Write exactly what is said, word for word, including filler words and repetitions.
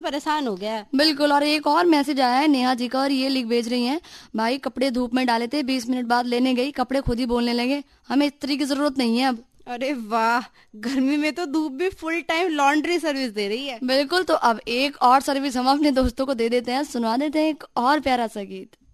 परेशान हो गया है। बिल्कुल। और एक और मैसेज आया है नेहा जी का, और ये लिख भेज रही हैं, भाई कपड़े धूप में डाले थे, बीस मिनट बाद लेने गई, कपड़े खुद ही बोलने लगे, हमें इस्त्री की जरूरत नहीं है अब। अरे वाह, गर्मी में तो धूप भी फुल टाइम लॉन्ड्री सर्विस दे रही है। बिल्कुल। तो अब एक और सर्विस हम अपने दोस्तों को दे देते हैं, सुना देते हैं एक और प्यारा सा गीत।